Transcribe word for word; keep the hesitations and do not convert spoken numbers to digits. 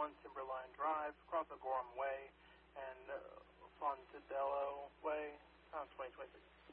one Timberline Drive, across the Gorham Way, and uh, Fontadello Way, uh, twenty twenty-six.